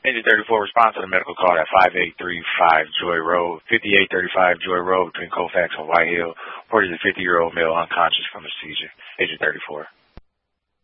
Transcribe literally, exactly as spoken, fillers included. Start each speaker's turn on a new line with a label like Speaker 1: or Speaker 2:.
Speaker 1: Engine thirty-four, response to the medical call at five eight three five Joy Road, fifty-eight thirty-five Joy Road between Colfax and White Hill. Reported a fifty-year-old male unconscious from a seizure. Engine thirty-four.